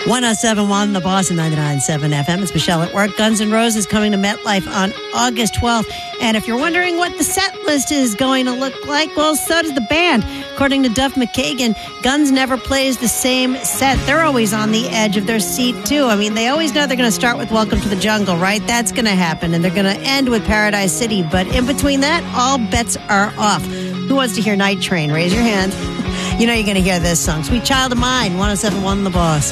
107.1 The Boss and 99.7 FM. It's Michelle at work. Guns N' Roses coming to MetLife on August 12th. And if you're wondering what the set list is going to look like, well, so does the band. According to Duff McKagan, Guns never plays the same set. They're always on the edge of their seat, too. I mean, they always know they're going to start with Welcome to the Jungle, right? That's going to happen. And they're going to end with Paradise City. But in between that, all bets are off. Who wants to hear Night Train? Raise your hand. You know you're going to hear this song. Sweet Child of Mine, 107.1 The Boss.